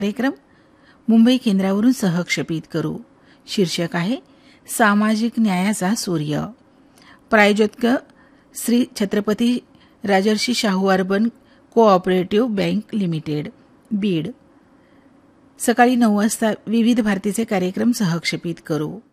कार्यक्रम मुंबई केंद्रावरून सहक्षेपित करू. शीर्षक आहे सामाजिक न्यायाचा सूर्य. प्रायोजक Shri Chhatrapati Rajarshi Shahu urban cooperative bank limited, Beed. सकाळी 9 वाजता विविध भारतीचे कार्यक्रम सहक्षेपित करू.